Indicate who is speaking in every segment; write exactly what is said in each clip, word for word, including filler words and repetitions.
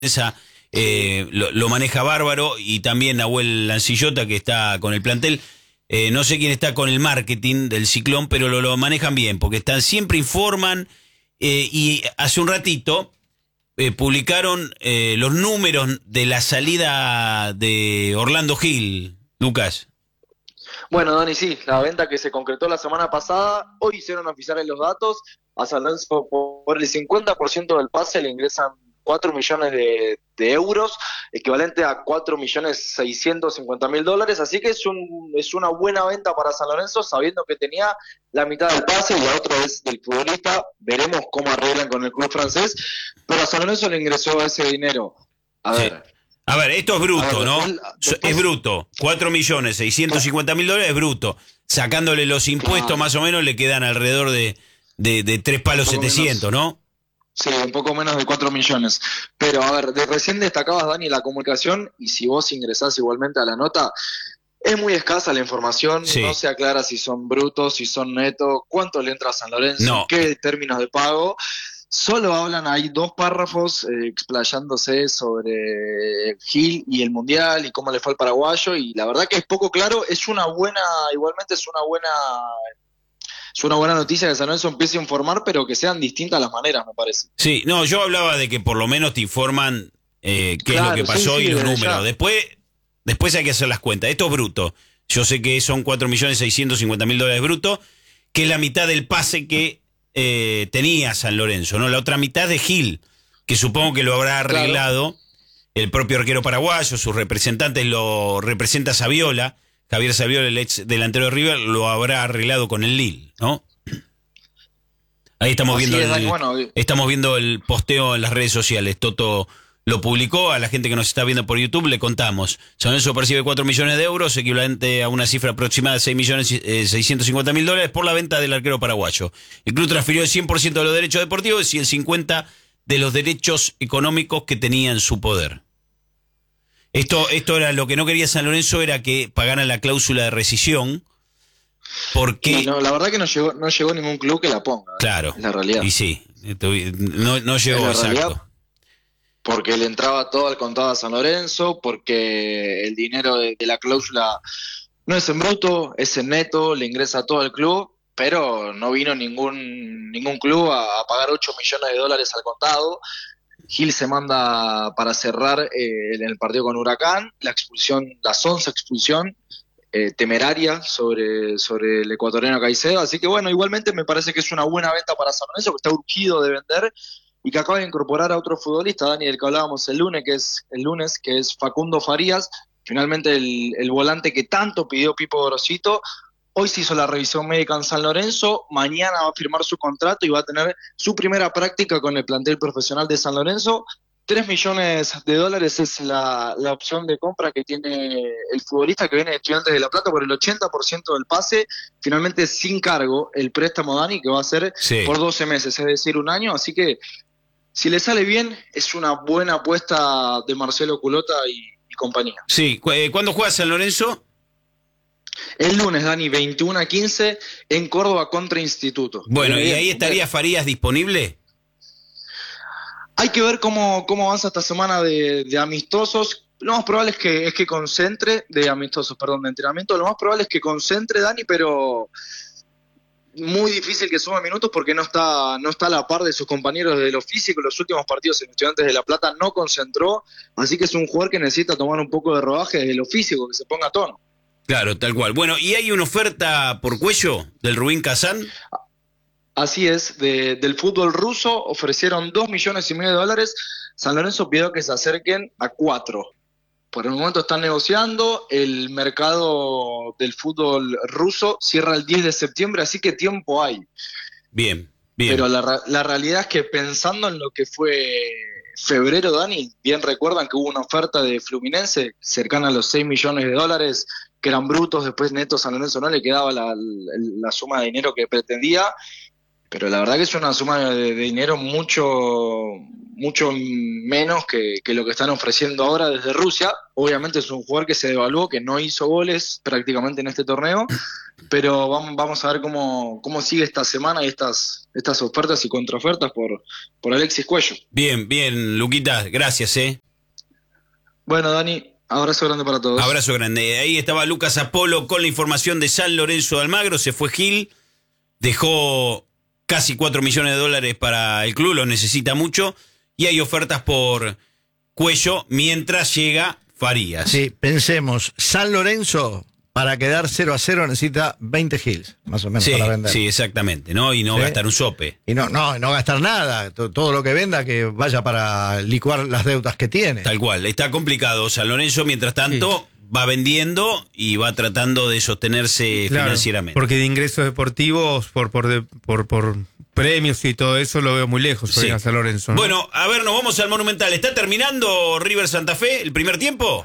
Speaker 1: esa eh, lo, lo maneja bárbaro, y también Nahuel Lancillota, que está con el plantel. Eh, no sé quién está con el marketing del Ciclón, pero lo, lo manejan bien, porque están, siempre informan, eh, y hace un ratito eh, publicaron eh, los números de la salida de Orlando Gil, Lucas.
Speaker 2: Bueno, Dani, sí, la venta que se concretó la semana pasada, hoy hicieron oficiales los datos. A San Lorenzo por el cincuenta por ciento del pase le ingresan cuatro millones de, de euros, equivalente a cuatro millones seiscientos cincuenta mil dólares, así que es, un, es una buena venta para San Lorenzo, sabiendo que tenía la mitad del pase y la otra es del futbolista. Veremos cómo arreglan con el club francés, pero a San Lorenzo le ingresó ese dinero. A
Speaker 1: Sí.
Speaker 2: ver...
Speaker 1: A ver, esto es bruto,
Speaker 2: ver,
Speaker 1: ¿no?
Speaker 2: después, después,
Speaker 1: Es bruto. cuatro millones seiscientos cincuenta mil dólares es bruto. Sacándole los impuestos,
Speaker 2: claro,
Speaker 1: más o menos, le quedan alrededor de, de, de tres palos setecientos, ¿no?
Speaker 2: sí, un poco menos de cuatro millones. Pero, a ver, de recién destacabas, Dani, la comunicación, y si vos ingresás igualmente a la nota, es muy escasa la información,
Speaker 1: Sí.
Speaker 2: no se aclara si son brutos, si son netos, cuánto le entra a San Lorenzo,
Speaker 1: No.
Speaker 2: qué términos de pago. Solo hablan, hay dos párrafos eh, explayándose sobre Gil y el Mundial y cómo le fue al paraguayo, y la verdad que es poco claro. Es una buena, igualmente es una buena, es una buena noticia que San Lorenzo empiece a informar, pero que sean distintas las maneras, me parece.
Speaker 1: Sí, no, yo hablaba de que por lo menos te informan eh, qué
Speaker 2: Claro,
Speaker 1: es lo que pasó,
Speaker 2: sí, sí,
Speaker 1: y los
Speaker 2: desde
Speaker 1: números.
Speaker 2: ya.
Speaker 1: Después, después hay que hacer las cuentas. Esto es bruto. Yo sé que son cuatro millones seiscientos cincuenta mil dólares bruto, que es la mitad del pase que eh, tenía San Lorenzo, ¿no? La otra mitad de Gil, que supongo que lo habrá arreglado, claro, el propio arquero paraguayo, sus representantes, lo representa Saviola, Javier Saviola, el ex delantero de River, lo habrá arreglado con el Lille, ¿no? Ahí estamos
Speaker 2: Así
Speaker 1: viendo
Speaker 2: es, Dani,
Speaker 1: el,
Speaker 2: bueno,
Speaker 1: estamos viendo el posteo en las redes sociales. Toto lo publicó. A la gente que nos está viendo por YouTube le contamos. San Lorenzo percibe cuatro millones de euros, equivalente a una cifra aproximada de seis millones seiscientos cincuenta mil dólares por la venta del arquero paraguayo. El club transfirió el cien por ciento de los derechos deportivos y el cincuenta por ciento de los derechos económicos que tenía en su poder. Esto, esto era lo que no quería San Lorenzo, era que pagaran la cláusula de rescisión. Porque...
Speaker 2: no, la verdad que no llegó, no llegó ningún club que la ponga.
Speaker 1: Claro.
Speaker 2: Es la realidad.
Speaker 1: Y sí, no, no llegó,
Speaker 2: es la
Speaker 1: exacto.
Speaker 2: Realidad, porque le entraba todo al contado a San Lorenzo, porque el dinero de, de la cláusula no es en bruto, es en neto, le ingresa todo al club, pero no vino ningún ningún club a, a pagar ocho millones de dólares al contado. Gil se manda para cerrar eh, en el partido con Huracán, la expulsión, la once expulsión, Eh, temeraria sobre, sobre el ecuatoriano Caicedo, así que bueno, igualmente me parece que es una buena venta para San Lorenzo, que está urgido de vender y que acaba de incorporar a otro futbolista, Dani, del que hablábamos el lunes, que es el lunes, que es Facundo Farías, finalmente el, el volante que tanto pidió Pipo Gorosito. Hoy se hizo la revisión médica en San Lorenzo, mañana va a firmar su contrato y va a tener su primera práctica con el plantel profesional de San Lorenzo. Tres millones de dólares es la, la opción de compra que tiene el futbolista, que viene de Estudiantes de La Plata, por el ochenta por ciento del pase, finalmente sin cargo el préstamo, Dani, que va a ser
Speaker 1: Sí.
Speaker 2: por doce meses, es decir, un año, así que si le sale bien, es una buena apuesta de Marcelo Culota y, y compañía.
Speaker 1: Sí, ¿cuándo juega San Lorenzo?
Speaker 2: El lunes, Dani, veintiuno a quince en Córdoba contra Instituto.
Speaker 1: Bueno,
Speaker 2: Bien,
Speaker 1: ¿y ahí
Speaker 2: bien.
Speaker 1: estaría Farías disponible?
Speaker 2: Hay que ver cómo, cómo avanza esta semana de, de amistosos. Lo más probable es que, es que concentre, de amistosos, perdón, de entrenamiento, lo más probable es que concentre, Dani, pero muy difícil que suma minutos porque no está, no está a la par de sus compañeros de lo físico. Los últimos partidos en Estudiantes de La Plata no concentró, así que es un jugador que necesita tomar un poco de rodaje desde lo físico, que se ponga a tono.
Speaker 1: Claro, tal cual. Bueno, ¿y hay una oferta por Cuello del Rubín Kazán?
Speaker 2: Así es, de, del fútbol ruso ofrecieron dos millones y medio de dólares. San Lorenzo pidió que se acerquen a cuatro. Por el momento están negociando. El mercado del fútbol ruso cierra el diez de septiembre, así que tiempo hay.
Speaker 1: Bien, bien.
Speaker 2: Pero la, la realidad es que pensando en lo que fue febrero, Dani, bien recuerdan que hubo una oferta de Fluminense cercana a los seis millones de dólares, que eran brutos, después netos. San Lorenzo no le quedaba la, la, la suma de dinero que pretendía. Pero la verdad que es una suma de, de dinero mucho mucho menos que, que lo que están ofreciendo ahora desde Rusia. Obviamente es un jugador que se devaluó, que no hizo goles prácticamente en este torneo, pero vamos, vamos a ver cómo, cómo sigue esta semana y estas, estas ofertas y contraofertas por, por Alexis Cuello.
Speaker 1: Bien, bien, Luquita, gracias, ¿eh?
Speaker 2: Bueno, Dani, abrazo grande para todos.
Speaker 1: Abrazo grande. Ahí estaba Lucas Apolo con la información de San Lorenzo de Almagro. Se fue Gil, dejó casi cuatro millones de dólares para el club, lo necesita mucho. Y hay ofertas por Cuello mientras llega Farías.
Speaker 3: Sí, pensemos, San Lorenzo, para quedar cero a cero necesita veinte Gils, más o menos,
Speaker 1: Sí,
Speaker 3: para vender.
Speaker 1: sí, exactamente, ¿no? Y no
Speaker 3: ¿Sí?
Speaker 1: gastar un sope.
Speaker 3: Y no, no, no gastar nada, to- todo lo que venda que vaya para licuar las deudas que tiene.
Speaker 1: Tal cual. Está complicado. San Lorenzo, mientras tanto, sí, va vendiendo y va tratando de sostenerse
Speaker 4: Claro,
Speaker 1: financieramente.
Speaker 4: porque de ingresos deportivos, por, por, de- por, por premios y todo eso, lo veo muy lejos hoy
Speaker 1: Sí.
Speaker 4: a San Lorenzo, ¿no?
Speaker 1: Bueno, a ver, nos vamos al Monumental. ¿Está terminando River Santa Fe el primer tiempo?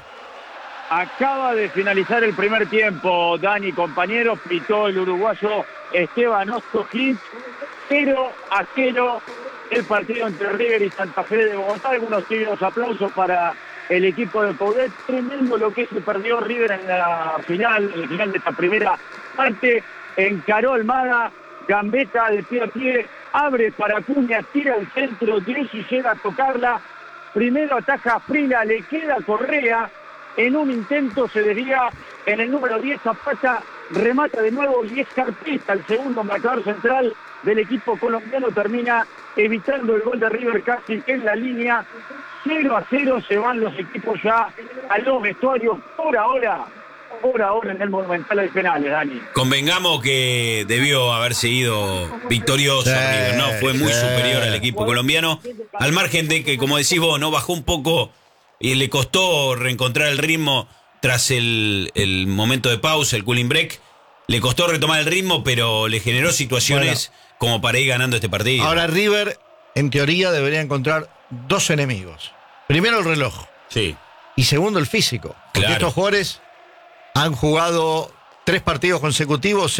Speaker 5: Acaba de finalizar el primer tiempo, Dani, compañeros, pitó el uruguayo Esteban Ostojic, cero a cero el partido entre River y Santa Fe de Bogotá. Algunos tímidos aplausos para el equipo de Coudet. Tremendo lo que se perdió River en la final, en el final de esta primera parte. Encaró Almada, gambeta de pie a pie, abre para Acuña, tira al centro, Driussi llega a tocarla. Primero ataja Frila, le queda Correa. En un intento se desvía en el número diez, Zapata remata de nuevo y es Carpeta, el segundo marcador central del equipo colombiano, termina evitando el gol de River casi en la línea. cero a cero se van los equipos ya a los vestuarios por ahora, por ahora en el Monumental de penales, Dani.
Speaker 1: Convengamos que debió haberse ido victorioso
Speaker 3: Sí,
Speaker 1: River, ¿no? Fue muy
Speaker 3: sí.
Speaker 1: superior al equipo colombiano, al margen de que, como decís vos, no bajó un poco y le costó reencontrar el ritmo tras el, el momento de pausa, el cooling break. Le costó retomar el ritmo, pero le generó situaciones bueno, como para ir ganando este partido.
Speaker 3: Ahora River, en teoría, debería encontrar dos enemigos. Primero el reloj.
Speaker 1: Sí.
Speaker 3: Y segundo el físico. Porque
Speaker 1: Claro.
Speaker 3: estos jugadores han jugado tres partidos consecutivos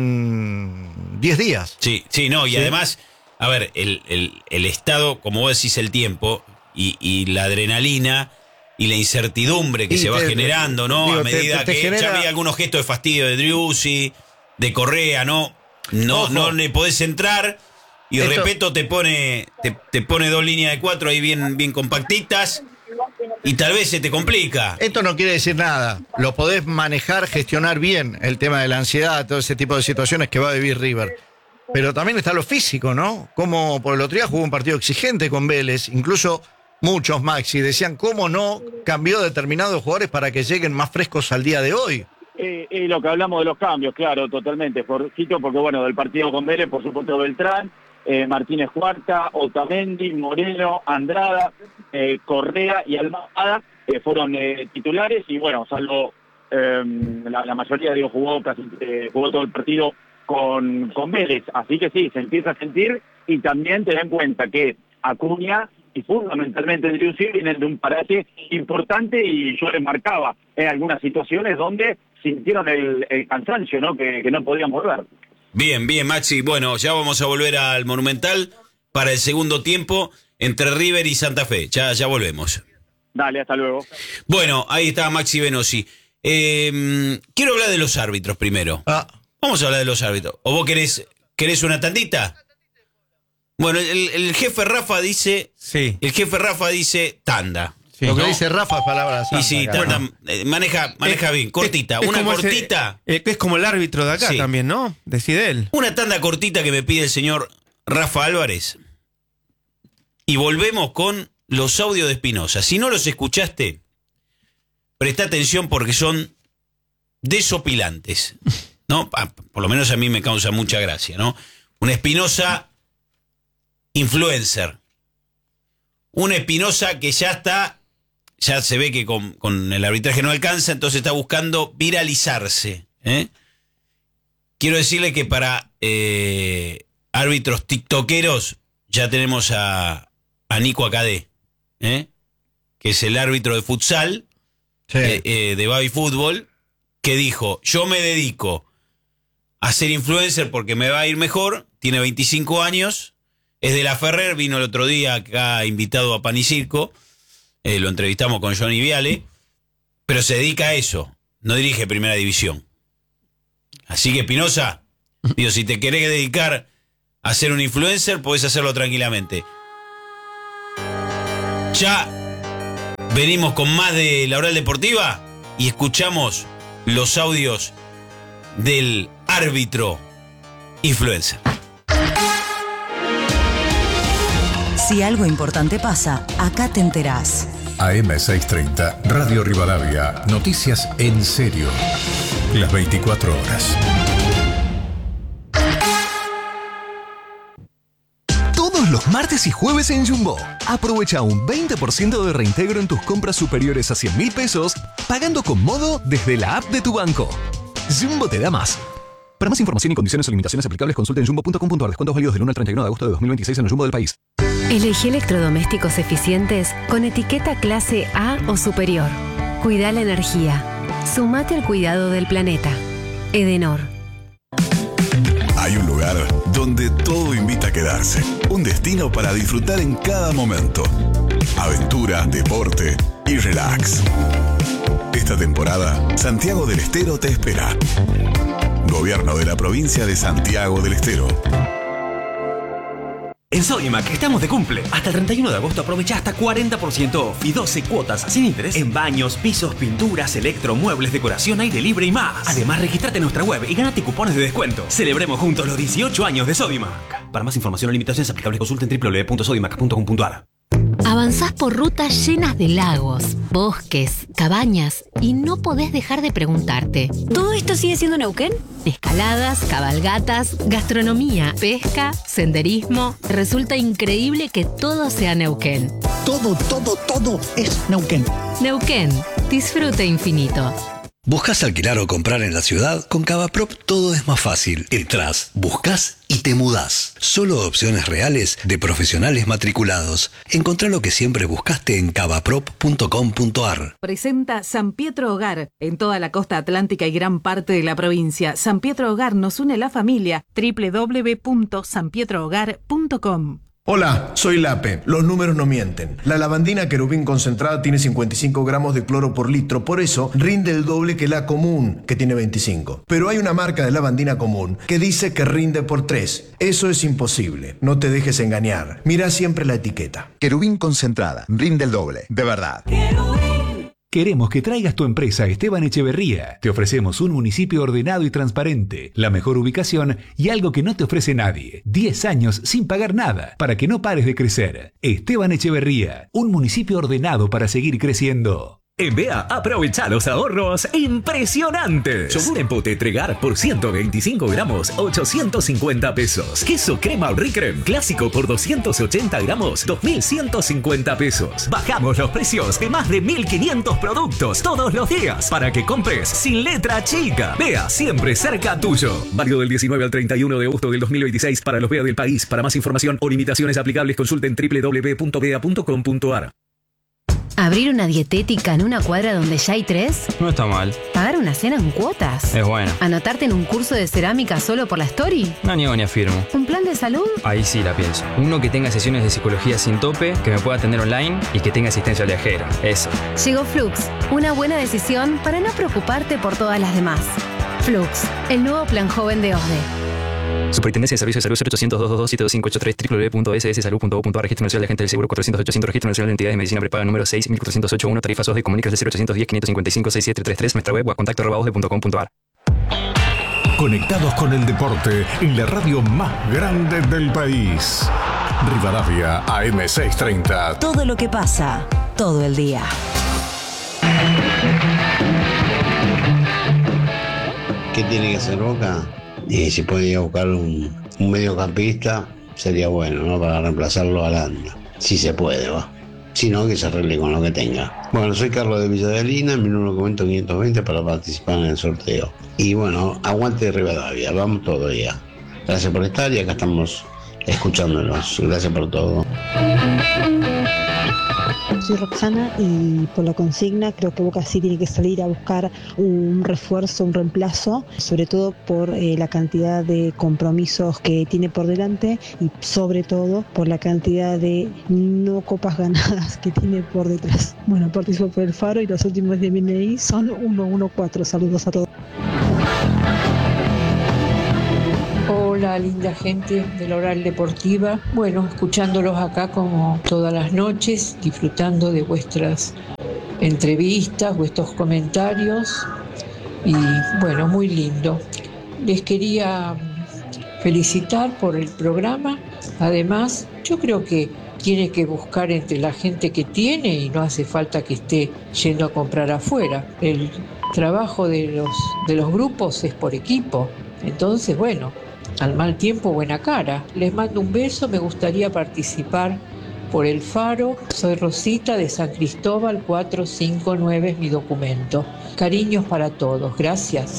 Speaker 3: en diez días.
Speaker 1: Sí, sí, no, y
Speaker 3: Sí.
Speaker 1: además, a ver, el, el, el estado, como vos decís, el tiempo y, y la adrenalina y la incertidumbre que
Speaker 3: Y
Speaker 1: se va
Speaker 3: te-
Speaker 1: generando, ¿no?
Speaker 3: digo,
Speaker 1: a medida
Speaker 3: te- te- te
Speaker 1: que
Speaker 3: genera-
Speaker 1: ya vi algunos gestos de fastidio de Driussi, de Correa, ¿no? No,
Speaker 3: Ojo.
Speaker 1: no le podés entrar y
Speaker 3: Esto-
Speaker 1: Repeto te pone, te, te pone dos líneas de cuatro ahí bien, bien compactitas y tal vez se te complica.
Speaker 3: Esto no quiere decir nada. Lo podés manejar, gestionar bien el tema de la ansiedad, todo ese tipo de situaciones que va a vivir River. Pero también está lo físico, ¿no? Como por el otro día jugó un partido exigente con Vélez, incluso muchos, Maxi, decían cómo no cambió determinados jugadores para que lleguen más frescos al día de hoy.
Speaker 5: Eh, y lo que hablamos de los cambios, claro, totalmente, Jorgito, porque bueno, del partido con Vélez, por supuesto Beltrán, eh, Martínez Cuarta, Otamendi, Moreno, Andrada, eh, Correa y Almada eh, fueron eh, titulares y bueno, salvo eh, la, la mayoría, digo, jugó casi, eh, jugó todo el partido con, con Vélez, así que sí, se empieza a sentir y también ten en cuenta que Acuña y fundamentalmente Driussi vienen de un parate importante y yo les marcaba en algunas situaciones donde sintieron el, el cansancio, ¿no? Que, que no podían volver.
Speaker 1: Bien, bien, Maxi. Bueno, ya vamos a volver al Monumental para el segundo tiempo entre River y Santa Fe. Ya, ya volvemos.
Speaker 5: Dale, hasta luego.
Speaker 1: Bueno, ahí está Maxi Venosi. Eh, quiero hablar de los árbitros primero.
Speaker 3: Ah,
Speaker 1: Vamos a hablar de los árbitros. ¿O vos querés, querés una tandita? Bueno, el, el jefe Rafa dice...
Speaker 4: Sí.
Speaker 1: El jefe Rafa dice tanda.
Speaker 4: Sí.
Speaker 3: lo que
Speaker 1: ¿no?
Speaker 3: dice Rafa es palabras
Speaker 1: Y sí,
Speaker 3: santas,
Speaker 1: tanda, eh, maneja, maneja
Speaker 4: Es-
Speaker 1: bien, cortita.
Speaker 4: es
Speaker 1: Una
Speaker 4: como ese-
Speaker 1: cortita.
Speaker 4: eh, es como el árbitro de acá
Speaker 1: Sí.
Speaker 4: también, ¿no? Decide él.
Speaker 1: Una tanda cortita que me pide el señor Rafa Álvarez. Y volvemos con los audios de Espinosa. Si no los escuchaste, presta atención porque son desopilantes, ¿no? Ah, por lo menos a mí me causa mucha gracia, ¿no? Un Espinosa influencer. Un Espinosa que ya está, ya se ve que con, con el arbitraje no alcanza, entonces está buscando viralizarse, ¿eh? Quiero decirle que para eh, árbitros tiktokeros ya tenemos a, a Nico Acadé, ¿eh? Que es el árbitro de futsal,
Speaker 3: Sí.
Speaker 1: eh, eh, de Baby Fútbol, que dijo, yo me dedico a ser influencer porque me va a ir mejor, tiene veinticinco años, es de la Ferrer, vino el otro día acá invitado a Pan y Circo, eh, lo entrevistamos con Johnny Viale, pero se dedica a eso, no dirige Primera División. Así que, Espinosa, digo, si te querés dedicar a ser un influencer, podés hacerlo tranquilamente. Ya venimos con más de La Oral Deportiva y escuchamos los audios del árbitro influencer.
Speaker 6: Si algo importante pasa, acá te enterás.
Speaker 7: A M seiscientos treinta, Radio Rivadavia, noticias en serio. Las veinticuatro horas.
Speaker 8: Todos los martes y jueves en Jumbo. Aprovecha un veinte por ciento de reintegro en tus compras superiores a cien mil pesos, pagando con Modo desde la app de tu banco. Jumbo te da más. Para más información y condiciones o limitaciones aplicables, consulta en jumbo punto com punto a r. Descuentos válidos del uno al treinta y uno de agosto de dos mil veintiséis en el Jumbo del país.
Speaker 9: Elegí electrodomésticos eficientes con etiqueta clase A o superior. Cuida la energía. Sumate al cuidado del planeta. Edenor.
Speaker 10: Hay un lugar donde todo invita a quedarse. Un destino para disfrutar en cada momento. Aventura, deporte y relax. Esta temporada, Santiago del Estero te espera. Gobierno de la provincia de Santiago del Estero.
Speaker 11: En Sodimac estamos de cumple. Hasta el treinta y uno de agosto aprovecha hasta cuarenta por ciento off y doce cuotas sin interés en baños, pisos, pinturas, electro, muebles, decoración, aire libre y más. Además, registrate en nuestra web y gánate cupones de descuento. Celebremos juntos los dieciocho años de Sodimac. Para más información o limitaciones aplicables, consulten doble u doble u doble u punto sodimac punto com punto a r.
Speaker 9: Avanzás por rutas llenas de lagos, bosques, cabañas y no podés dejar de preguntarte: ¿todo esto sigue siendo Neuquén? Escaladas, cabalgatas, gastronomía, pesca, senderismo. Resulta increíble que todo sea Neuquén.
Speaker 12: Todo, todo, todo es Neuquén.
Speaker 9: Neuquén, disfrute infinito.
Speaker 13: ¿Buscas alquilar o comprar en la ciudad? Con Cavaprop todo es más fácil. Entrás, buscas y te mudás. Solo opciones reales de profesionales matriculados. Encontrá lo que siempre buscaste en cavaprop punto com punto a r.
Speaker 14: Presenta San Pietro Hogar en toda la costa atlántica y gran parte de la provincia. San Pietro Hogar nos une la familia. doble u doble u doble u punto san pietro hogar punto com.
Speaker 15: Hola, soy Lape. Los números no mienten. La lavandina querubín concentrada tiene cincuenta y cinco gramos de cloro por litro, por eso rinde el doble que la común, que tiene veinticinco. Pero hay una marca de lavandina común que dice que rinde por tres. Eso es imposible. No te dejes engañar. Mira siempre la etiqueta.
Speaker 16: Querubín concentrada. Rinde el doble. De verdad.
Speaker 17: Queremos que traigas tu empresa a Esteban Echeverría. Te ofrecemos un municipio ordenado y transparente, la mejor ubicación y algo que no te ofrece nadie. diez años sin pagar nada, para que no pares de crecer. Esteban Echeverría, un municipio ordenado para seguir creciendo.
Speaker 18: En B E A, aprovecha los ahorros impresionantes. Yogur en pote Tregar por ciento veinticinco gramos, ochocientos cincuenta pesos. Queso crema Ricrem clásico por doscientos ochenta gramos, dos mil ciento cincuenta pesos. Bajamos los precios de más de mil quinientos productos todos los días para que compres sin letra chica. B E A, siempre cerca tuyo. Válido del diecinueve al treinta y uno de agosto del dos mil veintiséis para los B E A del país. Para más información o limitaciones aplicables, consulten doble u doble u doble u punto b e a punto com punto a r.
Speaker 9: ¿Abrir una dietética en una cuadra donde ya hay tres?
Speaker 19: No está mal.
Speaker 9: ¿Pagar una cena en cuotas?
Speaker 19: Es bueno.
Speaker 9: ¿Anotarte en un curso de cerámica solo por la story?
Speaker 19: No niego ni afirmo.
Speaker 9: ¿Un plan de salud?
Speaker 19: Ahí sí la pienso. Uno que tenga sesiones de psicología sin tope, que me pueda atender online y que tenga asistencia viajera. Eso.
Speaker 9: Llegó Flux, una buena decisión para no preocuparte por todas las demás. Flux, el nuevo plan joven de O S D E.
Speaker 19: Superintendencia de Servicios de Salud cero ochocientos, doscientos veintidós, siete dos cinco ocho tres, doble u doble u doble u punto s s salud punto gov punto a r. Registro Nacional de Agentes del Seguro cuatrocientos ochocientos. Registro Nacional de Entidades de Medicina Prepaga número seis mil cuatrocientos ochenta y uno. Tarifas O S D E. Comunicas de cero ochocientos diez, quinientos cincuenta y cinco, sesenta y siete treinta y tres. Nuestra web o a contacto arroba osde punto com punto a r.
Speaker 7: Conectados con el deporte en la radio más grande del país. Rivadavia A M seiscientos treinta.
Speaker 6: Todo lo que pasa, todo el día.
Speaker 20: ¿Qué tiene que hacer Boca? Y si puede ir a buscar un, un mediocampista, sería bueno, ¿no? Para reemplazarlo a Landa. Si se puede, va. Si no, que se arregle con lo que tenga. Bueno, soy Carlos de Villadalina, mi número comento quinientos veinte para participar en el sorteo. Y bueno, aguante Rivadavia, vamos todo ya. Gracias por estar y acá estamos escuchándonos. Gracias por todo.
Speaker 21: Soy Roxana y por la consigna creo que Boca sí tiene que salir a buscar un refuerzo, un reemplazo, sobre todo por eh, la cantidad de compromisos que tiene por delante y sobre todo por la cantidad de no copas ganadas que tiene por detrás. Bueno, participo por el Faro y los últimos de mi N I son uno uno cuatro. Saludos a todos.
Speaker 2: Hola, linda gente de la Oral Deportiva. Bueno, escuchándolos acá como todas las noches, disfrutando de vuestras entrevistas, vuestros comentarios. Y bueno, muy lindo. Les quería felicitar por el programa. Además, yo creo que tiene que buscar entre la gente que tiene y no hace falta que esté yendo a comprar afuera. El trabajo de los, de los grupos es por equipo. Entonces, bueno, al mal tiempo, buena cara. Les mando un beso, me gustaría participar por el Faro. Soy Rosita de San Cristóbal, cuatrocientos cincuenta y nueve es mi documento. Cariños para todos, gracias.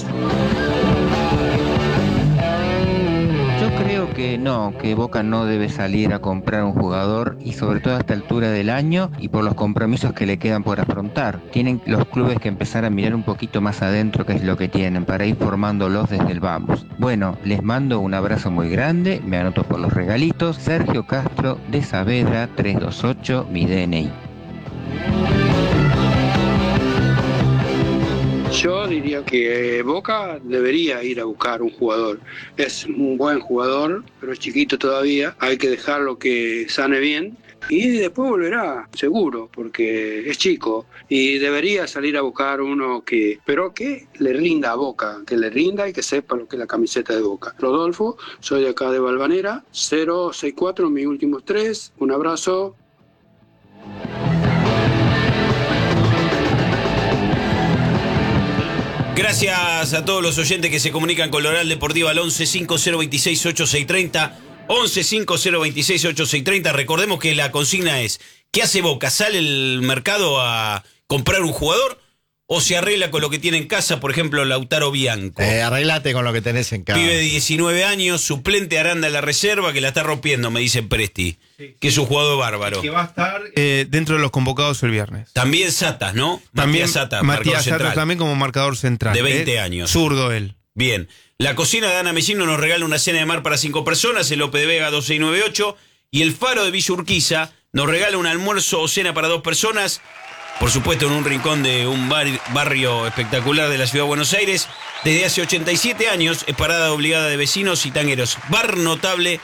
Speaker 22: Yo creo que no, que Boca no debe salir a comprar un jugador y sobre todo a esta altura del año y por los compromisos que le quedan por afrontar. Tienen los clubes que empezar a mirar un poquito más adentro qué es lo que tienen para ir formándolos desde el vamos. Bueno, les mando un abrazo muy grande, me anoto por los regalitos. Sergio Castro de Saavedra trescientos veintiocho, mi D N I.
Speaker 23: Yo diría que Boca debería ir a buscar un jugador. Es un buen jugador, pero es chiquito todavía. Hay que dejarlo que sane bien y después volverá, seguro, porque es chico. Y debería salir a buscar uno que, pero que le rinda a Boca, que le rinda y que sepa lo que es la camiseta de Boca. Rodolfo, soy de acá de Valvanera, cero sesenta y cuatro, mis últimos tres. Un abrazo.
Speaker 1: Gracias a todos los oyentes que se comunican con la Oral Deportiva al once cinco cero veintiséis ochenta y seis treinta. once cinco cero veintiséis ochenta y seis treinta. Recordemos que la consigna es: ¿qué hace Boca? ¿Sale el mercado a comprar un jugador o se arregla con lo que tiene en casa? Por ejemplo, Lautaro Bianco.
Speaker 3: Eh, arreglate con lo que tenés en casa.
Speaker 1: Pibe de diecinueve años, suplente Aranda en la reserva, que la está rompiendo, me dice Presti. Sí, que es un jugador bárbaro.
Speaker 4: Que va a estar eh, dentro de los convocados el viernes.
Speaker 1: También Satas, ¿no?
Speaker 4: También
Speaker 1: Matías Satas,
Speaker 4: Matías Satas también como marcador central.
Speaker 1: De veinte
Speaker 4: eh,
Speaker 1: años.
Speaker 4: Zurdo él.
Speaker 1: Bien. La cocina de Ana Mesino nos regala una cena de mar para cinco personas, el Lope de Vega dos seis nueve ocho. Y el Faro de Villa Urquiza nos regala un almuerzo o cena para dos personas. Por supuesto, en un rincón de un bar, barrio espectacular de la ciudad de Buenos Aires. Desde hace ochenta y siete años es parada obligada de vecinos y tangueros. Bar notable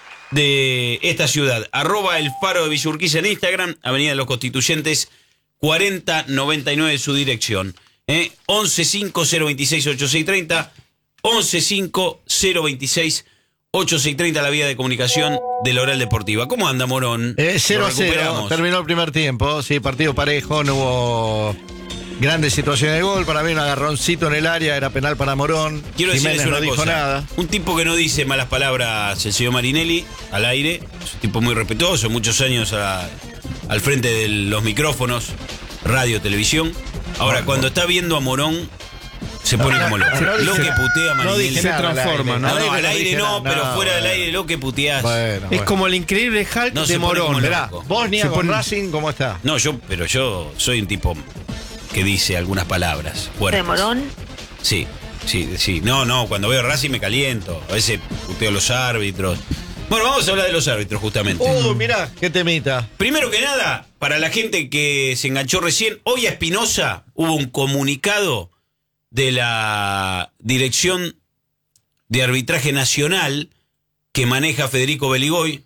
Speaker 1: de esta ciudad. Arroba el Faro de Villa Urquiza en Instagram, Avenida de los Constituyentes, cuarenta noventa y nueve su dirección. ¿Eh? once cinco cero veintiséis ochenta y seis treinta, once cinco cero veintiséis ochenta y seis treinta, la vía de comunicación de la Oral Deportiva. ¿Cómo anda, Morón?
Speaker 3: Eh, cero a cero, terminó el primer tiempo, sí, partido parejo, no hubo grandes situaciones de gol. Para mí un agarroncito en el área, era penal para Morón.
Speaker 1: Quiero
Speaker 3: Jiménez
Speaker 1: decirles una
Speaker 3: no dijo
Speaker 1: cosa.
Speaker 3: nada.
Speaker 1: Un tipo que no dice malas palabras, el señor Marinelli, al aire. Es un tipo muy respetuoso, muchos años a, al frente de los micrófonos, radio, televisión. Ahora, no, cuando no. está viendo a Morón, se pone no, como loco.
Speaker 3: no,
Speaker 1: Lo
Speaker 3: dice,
Speaker 1: que putea Marinelli.
Speaker 4: No se transforma, ¿no?
Speaker 1: No, no,
Speaker 3: al
Speaker 1: al aire no, pero
Speaker 3: no,
Speaker 1: fuera
Speaker 3: bueno.
Speaker 1: del aire lo que puteás.
Speaker 3: Bueno,
Speaker 4: es
Speaker 3: bueno.
Speaker 4: como el increíble Hulk
Speaker 1: No
Speaker 4: de Morón.
Speaker 3: Verá, Bosnia
Speaker 4: Se
Speaker 3: con
Speaker 4: pone-
Speaker 3: Racing, ¿cómo está?
Speaker 1: No, yo, pero yo soy un tipo que dice algunas palabras fuertes.
Speaker 24: ¿De Morón?
Speaker 1: Sí, sí, sí. No, no, cuando veo Racing me caliento. A veces puteo a los árbitros. Bueno, vamos a hablar de los árbitros justamente.
Speaker 3: Uh, mirá, qué temita.
Speaker 1: Primero que nada, para la gente que se enganchó recién, hoy a Espinosa hubo un comunicado de la Dirección de Arbitraje Nacional que maneja Federico Beligoy,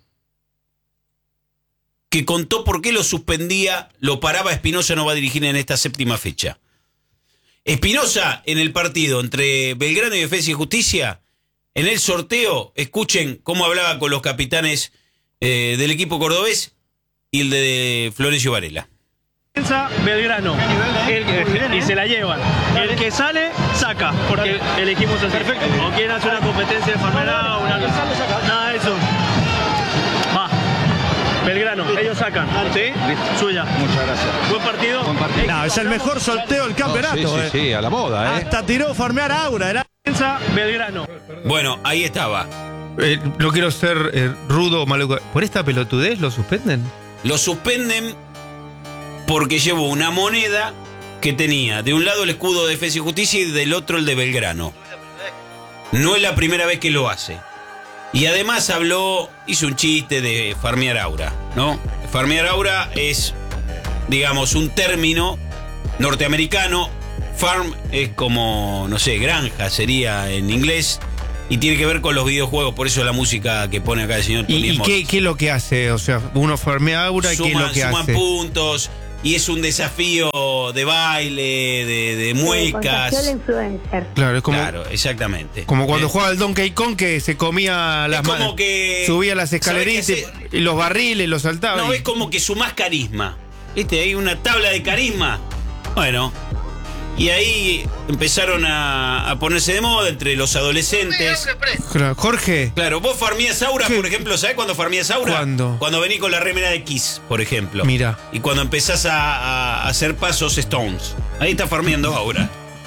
Speaker 1: que contó por qué lo suspendía, lo paraba Espinosa, no va a dirigir en esta séptima fecha. Espinosa, en el partido entre Belgrano y Defensa y Justicia, en el sorteo, escuchen cómo hablaba con los capitanes eh, del equipo cordobés y el de Florencio Varela.
Speaker 25: Belgrano el, y se la llevan. El que sale, saca, porque elegimos así. Perfecto. O quieren hacer una competencia de farmera o una... Nada de eso. Va. Belgrano, ellos sacan. ¿Sí? Suya.
Speaker 26: Muchas gracias.
Speaker 25: Buen partido.
Speaker 26: Buen partido.
Speaker 25: No,
Speaker 26: es el mejor sorteo del campeonato. No, sí, sí, sí, a la moda, ¿eh?
Speaker 25: Hasta tiró farmear a Aura. Era Belgrano.
Speaker 1: Bueno, ahí estaba.
Speaker 4: Eh, no quiero ser eh, rudo o malo. ¿Por esta pelotudez lo suspenden?
Speaker 1: Lo suspenden porque llevó una moneda que tenía de un lado el escudo de Defensa y Justicia y del otro el de Belgrano. No es la primera vez que lo hace. Y además habló, hizo un chiste de farmear aura, ¿no? Farmear aura es, digamos, un término norteamericano. Farm es como, no sé, granja sería en inglés. y tiene que ver con los videojuegos, por eso la música que pone acá el señor Tony
Speaker 4: ¿Y, y qué, qué es lo que hace? O sea, uno farmea aura,
Speaker 1: Suman,
Speaker 4: ¿qué es lo que
Speaker 1: suman
Speaker 4: hace?
Speaker 1: puntos y es un desafío de baile, de, de muecas.
Speaker 5: Contagió la influencer.
Speaker 4: Claro, es como,
Speaker 1: Claro, exactamente.
Speaker 4: como cuando
Speaker 1: Eh,
Speaker 4: jugaba al Donkey Kong que se comía las
Speaker 1: como
Speaker 4: manos,
Speaker 1: que-
Speaker 4: subía las escaleritas
Speaker 1: ¿sabés qué
Speaker 4: y los barriles, los saltaba.
Speaker 1: No,
Speaker 4: y-
Speaker 1: es como que sumás carisma. ¿Viste? Hay una tabla de carisma. Bueno. Y ahí empezaron a, a ponerse de moda entre los adolescentes.
Speaker 4: Claro, Jorge.
Speaker 1: Claro, vos farmías aura, por ejemplo, ¿sabés cuándo farmías aura?
Speaker 4: ¿Cuándo?
Speaker 1: Cuando venís con la remera de Kiss, por ejemplo.
Speaker 4: Mira.
Speaker 1: Y cuando empezás a, a hacer pasos Stones. Ahí estás farmeando aura.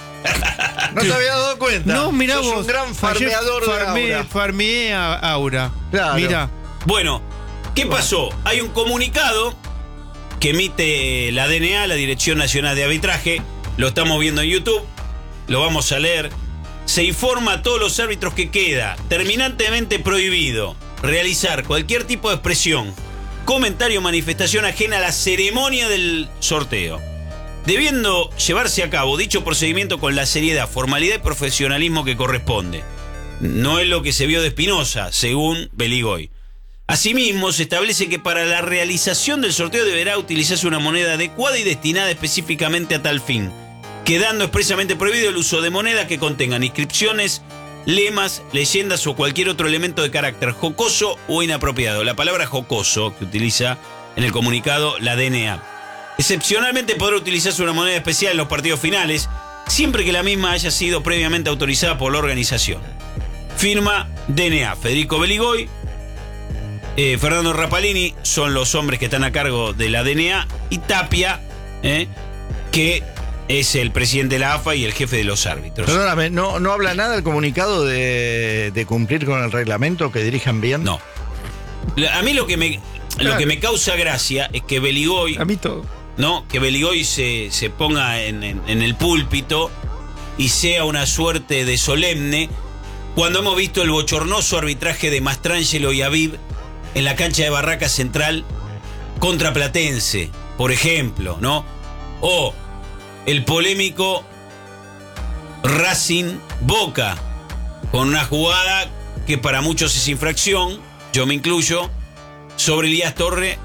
Speaker 3: No te había dado cuenta.
Speaker 4: No, mirá
Speaker 3: Sos
Speaker 4: vos.
Speaker 3: un gran
Speaker 4: Ayer
Speaker 3: farmeador
Speaker 4: farmé-
Speaker 3: de aura.
Speaker 4: Farmeé a aura.
Speaker 3: Claro.
Speaker 4: Mira.
Speaker 1: Bueno, ¿qué pasó? Hay un comunicado que emite la D N A, la Dirección Nacional de Arbitraje. Lo estamos viendo en YouTube. Lo vamos a leer. Se informa a todos los árbitros que queda terminantemente prohibido realizar cualquier tipo de expresión, comentario o manifestación ajena a la ceremonia del sorteo, debiendo llevarse a cabo dicho procedimiento con la seriedad, formalidad y profesionalismo que corresponde. No es lo que se vio de Espinosa, según Beligoy. Asimismo, se establece que para la realización del sorteo deberá utilizarse una moneda adecuada y destinada específicamente a tal fin, quedando expresamente prohibido el uso de monedas que contengan inscripciones, lemas, leyendas o cualquier otro elemento de carácter jocoso o inapropiado. La palabra jocoso que utiliza en el comunicado la D N A. Excepcionalmente podrá utilizarse una moneda especial en los partidos finales, siempre que la misma haya sido previamente autorizada por la organización. Firma D N A. Federico Beligoy, eh, Fernando Rapalini son los hombres que están a cargo de la D N A, y Tapia, eh, que es el presidente de la A F A y el jefe de los árbitros.
Speaker 3: Perdóname, ¿no, no habla nada el comunicado de, de cumplir con el reglamento, que dirijan bien?
Speaker 1: No. A mí lo que me, lo que me causa gracia es que Beligoy,
Speaker 4: A mí todo.
Speaker 1: ¿no? Que Beligoy se, se ponga en, en, en el púlpito y sea una suerte de solemne, cuando hemos visto el bochornoso arbitraje de Mastrangelo y Aviv en la cancha de Barraca Central contra Platense, por ejemplo, ¿no? O el polémico Racing Boca, con una jugada que para muchos es infracción, yo me incluyo, sobre Elías Torre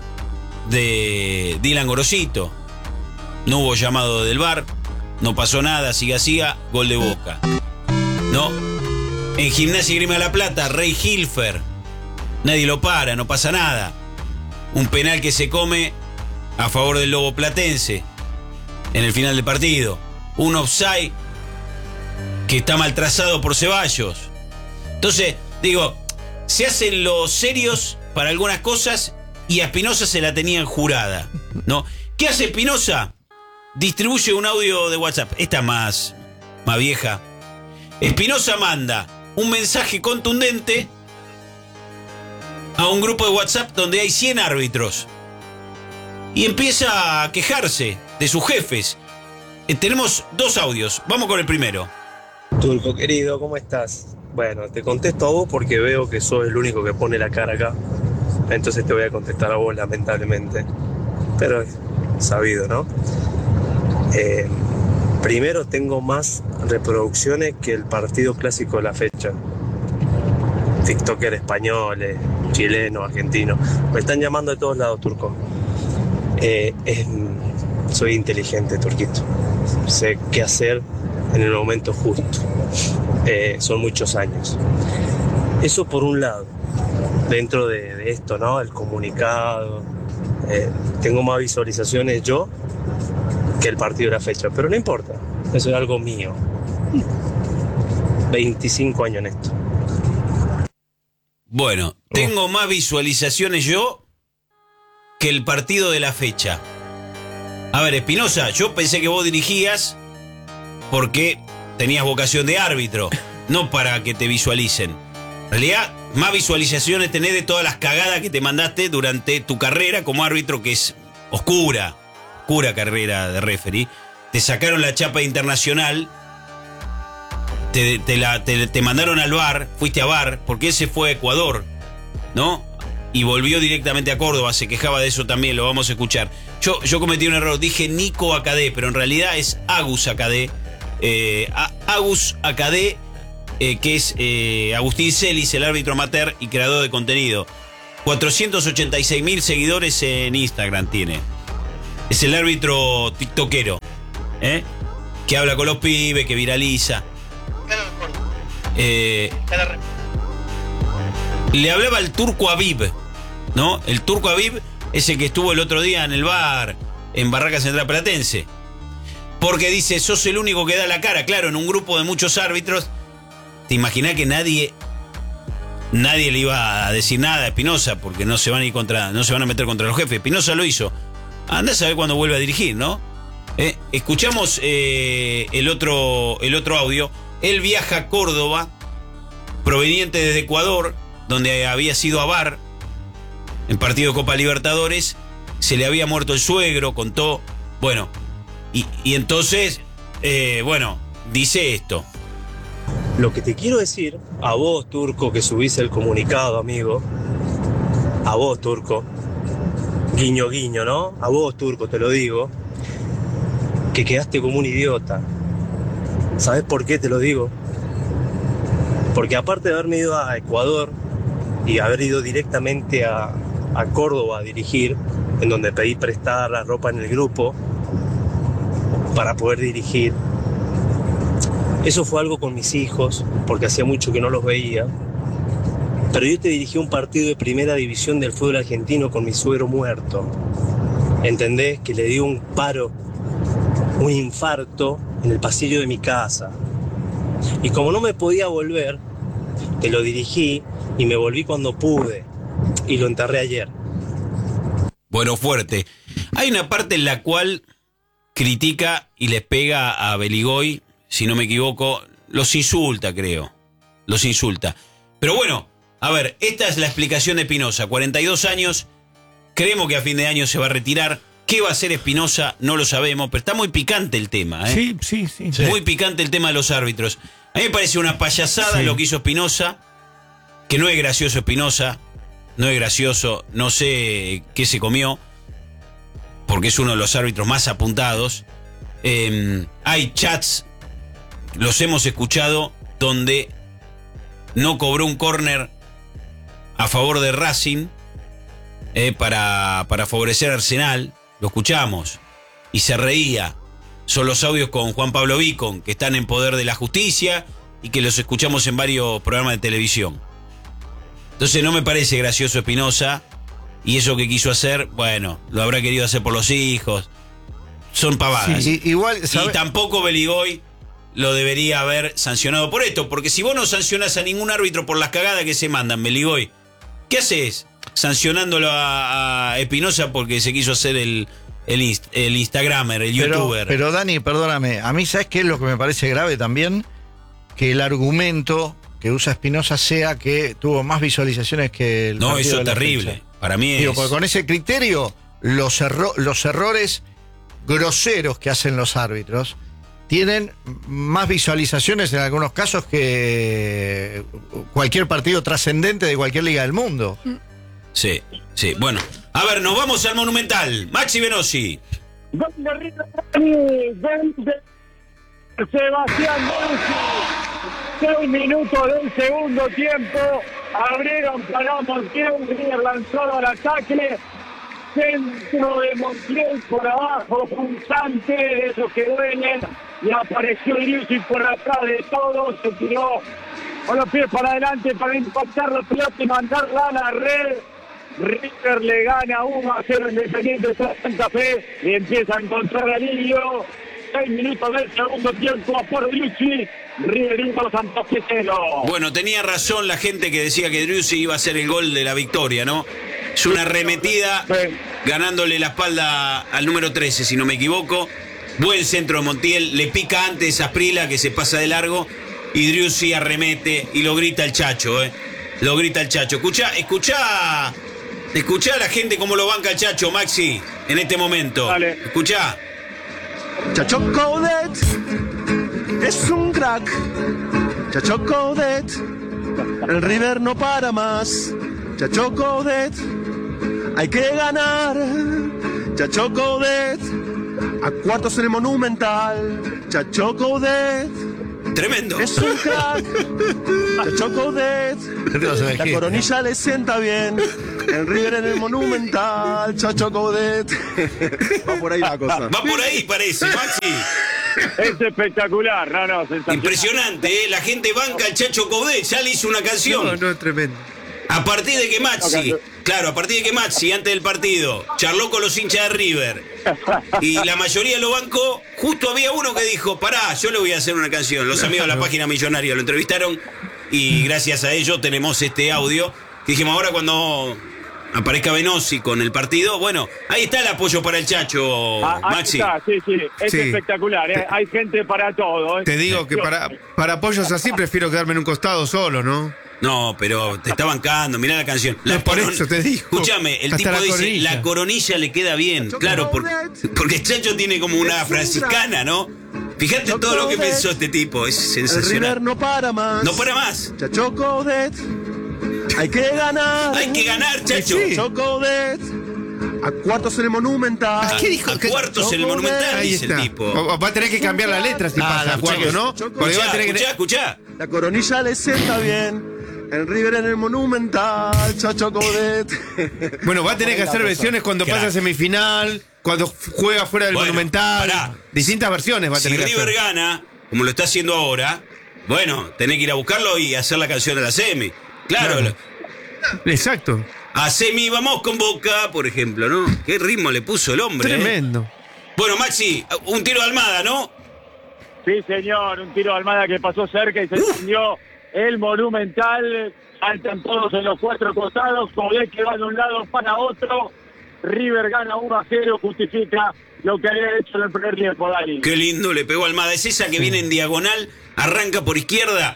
Speaker 1: de Dylan Gorosito. No hubo llamado del V A R, no pasó nada, siga, siga, gol de Boca. ¿No? En Gimnasia y Grima de la Plata, Rey Hilfer, nadie lo para, no pasa nada. Un penal que se come a favor del Lobo Platense en el final del partido. Un offside que está mal trazado por Ceballos. Entonces, digo, se hacen los serios para algunas cosas y a Espinosa se la tenían jurada, ¿no? ¿Qué hace Espinosa? Distribuye un audio de WhatsApp. Esta más, más vieja. Espinosa manda un mensaje contundente a un grupo de WhatsApp donde hay cien árbitros y empieza a quejarse de sus jefes. Eh, tenemos dos audios. Vamos con el primero.
Speaker 8: Turco querido, ¿cómo estás? Bueno, te contesto a vos porque veo que sos el único que pone la cara acá. Entonces te voy a contestar a vos, lamentablemente. Pero es sabido, ¿no? Eh, primero, tengo más reproducciones que el partido clásico de la fecha. TikToker españoles, chilenos, argentinos. Me están llamando de todos lados, Turco. Eh, es, soy inteligente, Turquito. Sé qué hacer en el momento justo. Eh, son muchos años. Eso por un lado. Dentro de, de esto, ¿no? El comunicado. Eh, tengo más visualizaciones yo que el partido de la fecha. Pero no importa. Eso es algo mío. veinticinco años en esto.
Speaker 1: Bueno, tengo más visualizaciones yo que el partido de la fecha. A ver, Espinosa, yo pensé que vos dirigías porque tenías vocación de árbitro, no para que te visualicen. En realidad, más visualizaciones tenés de todas las cagadas que te mandaste durante tu carrera como árbitro, que es oscura, oscura carrera de referee. Te sacaron la chapa internacional, te, te, la, te, te mandaron al V A R, fuiste a V A R, porque ese fue a Ecuador, ¿no? Y volvió directamente a Córdoba, se quejaba de eso también, lo vamos a escuchar. Yo, yo cometí un error, dije Nico Acadé, pero en realidad es Agus Acadé. Eh, Agus Acadé eh, que es eh, Agustín Celis, el árbitro amateur y creador de contenido. cuatrocientos ochenta y seis mil seguidores en Instagram tiene. Es el árbitro tiktokero, ¿eh? Que habla con los pibes, que viraliza. Eh, le hablaba al Turco Aviv, ¿no? El Turco Aviv es el que estuvo el otro día en el bar en Barraca Central Platense. Porque dice, sos el único que da la cara. Claro, en un grupo de muchos árbitros, te imaginás que nadie nadie le iba a decir nada a Espinosa, porque no se van a ir contra, no se van a meter contra los jefes. Espinosa lo hizo. Andá a saber cuándo vuelve a dirigir, ¿no? Eh, escuchamos eh, el otro el otro audio. Él viaja a Córdoba, proveniente desde Ecuador, donde había sido a VAR en partido de Copa Libertadores. Se le había muerto el suegro, contó. Bueno, y, y entonces, eh, bueno, dice esto.
Speaker 8: Lo que te quiero decir, a vos, Turco, que subís el comunicado, amigo, a vos, Turco, guiño, guiño, ¿no? A vos, Turco, te lo digo, que quedaste como un idiota. ¿Sabés por qué te lo digo? Porque aparte de haberme ido a Ecuador y haber ido directamente a, a Córdoba a dirigir, en donde pedí prestada la ropa en el grupo para poder dirigir, eso fue algo con mis hijos, porque hacía mucho que no los veía. Pero yo te dirigí un partido de primera división del fútbol argentino con mi suegro muerto. ¿Entendés? Que le dio un paro, un infarto en el pasillo de mi casa. Y como no me podía volver, te lo dirigí y me volví cuando pude. Y lo enterré ayer.
Speaker 1: Bueno, fuerte. Hay una parte en la cual critica y les pega a Beligoy, si no me equivoco, los insulta, creo. Los insulta. Pero bueno, a ver, esta es la explicación de Espinosa. cuarenta y dos años, creemos que a fin de año se va a retirar. ¿Qué va a hacer Espinosa? No lo sabemos, pero está muy picante el tema, ¿eh?
Speaker 4: Sí, sí, sí. sí.
Speaker 1: Muy picante el tema de los árbitros. A mí me parece una payasada
Speaker 4: Sí.
Speaker 1: lo que hizo Espinosa, que no es gracioso Espinosa, no es gracioso, no sé qué se comió, porque es uno de los árbitros más apuntados. Eh, hay chats, los hemos escuchado, donde no cobró un córner a favor de Racing eh, para, para favorecer a Arsenal. Lo escuchamos y se reía. Son los audios con Juan Pablo Vicon, que están en poder de la justicia y que los escuchamos en varios programas de televisión. Entonces no me parece gracioso Espinosa, y eso que quiso hacer, bueno, lo habrá querido hacer por los hijos. Son pavadas.
Speaker 3: Sí, igual, ¿sabe?
Speaker 1: Y tampoco Beligoy lo debería haber sancionado por esto, porque si vos no sancionás a ningún árbitro por las cagadas que se mandan, Beligoy, ¿qué haces sancionándolo a, a Espinosa porque se quiso hacer el, el, inst, el Instagramer, el
Speaker 3: pero,
Speaker 1: youtuber?
Speaker 3: Pero Dani, perdóname, a mí ¿sabes qué es lo que me parece grave también? Que el argumento que usa Espinosa sea que tuvo más visualizaciones que el
Speaker 1: No,
Speaker 3: partido
Speaker 1: eso
Speaker 3: de
Speaker 1: es
Speaker 3: la
Speaker 1: terrible.
Speaker 3: fecha.
Speaker 1: Para mí es...
Speaker 3: Digo, porque con ese criterio, los, erro los errores groseros que hacen los árbitros tienen más visualizaciones en algunos casos que cualquier partido trascendente de cualquier liga del mundo.
Speaker 1: Sí, sí. Bueno, a ver, nos vamos al Monumental. Maxi Venosi.
Speaker 5: Gol de River, gol de Sebastián Borussi. Seis minutos del segundo tiempo. Abrieron para Montiel. River lanzado al ataque. Centro de Montiel por abajo, punzante de esos que duelen. Y apareció Driussi por atrás de todos. Se tiró con los pies para adelante para impactar la pelota y mandarla a la red. River le gana uno a cero Independiente de Santa Fe y empieza a encontrar alivio. Seis minutos del segundo tiempo por Driussi. Riverito Santafesero.
Speaker 1: Bueno, tenía razón la gente que decía que Driussi iba a ser el gol de la victoria, ¿no? Es una arremetida ganándole la espalda al número trece, si no me equivoco. Buen centro de Montiel, le pica antes a Asprilla que se pasa de largo y Driussi arremete y lo grita el Chacho, ¿eh? Lo grita el Chacho. Escuchá, escuchá, escuchá a la gente cómo lo banca el Chacho, Maxi, en este momento.
Speaker 5: Dale.
Speaker 1: Escuchá.
Speaker 10: Chacho Coudet es un crack. Chacho Coudet, el River no para más. Chacho Coudet, hay que ganar. Chacho Coudet, a cuartos en el Monumental. Chacho Coudet,
Speaker 1: Tremendo.
Speaker 10: Es un crack. Chacho Coudet. La coronilla le sienta bien. En River en el Monumental. Chacho Coudet. Va por ahí la cosa.
Speaker 1: Va por ahí, parece, Maxi.
Speaker 5: Es espectacular, no, no, sensacional.
Speaker 1: Impresionante, ¿eh? La gente banca al Chacho Coudet, ya le hizo una canción.
Speaker 4: No, no, tremendo.
Speaker 1: A partir de que Maxi, claro, a partir de que Maxi, antes del partido, charló con los hinchas de River y la mayoría lo bancó, justo había uno que dijo, pará, yo le voy a hacer una canción. Los amigos de la página millonaria lo entrevistaron y gracias a ello tenemos este audio. Dijimos, ahora cuando aparezca Benossi con el partido, bueno, ahí está el apoyo para el Chacho,
Speaker 5: Ah, ahí
Speaker 1: Maxi.
Speaker 5: está, sí, sí, es
Speaker 4: Sí.
Speaker 5: espectacular, ¿eh? Hay gente para todo. ¿eh?
Speaker 4: Te digo que para, para apoyos así prefiero quedarme en un costado solo, ¿no?
Speaker 1: No, pero te está bancando, mirá la canción. La
Speaker 4: No, por
Speaker 1: coron-
Speaker 4: eso te digo.
Speaker 1: Escúchame, el
Speaker 4: Hasta
Speaker 1: tipo
Speaker 4: la
Speaker 1: dice,
Speaker 4: coronilla.
Speaker 1: la coronilla le queda bien. Claro, por- porque el Chacho tiene como una franciscana, ¿no? Fíjate todo lo que pensó este tipo, es
Speaker 10: El River
Speaker 1: sensacional.
Speaker 10: no para más.
Speaker 1: No para más.
Speaker 10: Chacho Coudet. Hay que ganar.
Speaker 1: Hay que ganar, Chacho.
Speaker 10: Chacho Coudet. A cuartos en el Monumental.
Speaker 1: ¿Qué dijo? A cuartos en el Monumental,
Speaker 4: Ahí
Speaker 1: dice
Speaker 4: está.
Speaker 1: el tipo.
Speaker 4: O- o va a tener que cambiar la letra si
Speaker 10: Ah,
Speaker 4: pasa
Speaker 10: la
Speaker 4: a cuarto, ¿no?
Speaker 10: escuchá,
Speaker 4: Porque va a tener que...
Speaker 1: Escuchá, escuchá.
Speaker 10: La coronilla le sienta bien. El River en el Monumental. Chacho Coudet.
Speaker 4: Bueno, va a tener que hacer versiones cuando
Speaker 1: Crack.
Speaker 4: pasa a semifinal, cuando juega fuera del
Speaker 1: Bueno,
Speaker 4: Monumental.
Speaker 1: pará.
Speaker 4: Distintas versiones va a
Speaker 1: Si
Speaker 4: tener que
Speaker 1: River
Speaker 4: hacer.
Speaker 1: gana, como lo está haciendo ahora, bueno, tenés que ir a buscarlo y hacer la canción de la semi. Claro.
Speaker 4: Claro. Exacto.
Speaker 1: A semi vamos con Boca, por ejemplo, ¿no? Qué ritmo le puso el hombre. ¿eh?
Speaker 4: Tremendo.
Speaker 1: Bueno, Maxi, un tiro de Almada, ¿no?
Speaker 5: Sí, señor, un tiro de Almada que pasó cerca y se encendió el Monumental. Saltan todos en los cuatro costados. Coudet que va de un lado para otro. River gana uno a cero, justifica lo que había hecho en el primer tiempo, Dani.
Speaker 1: Qué lindo le pegó Almada. Es esa que viene en diagonal, arranca por izquierda,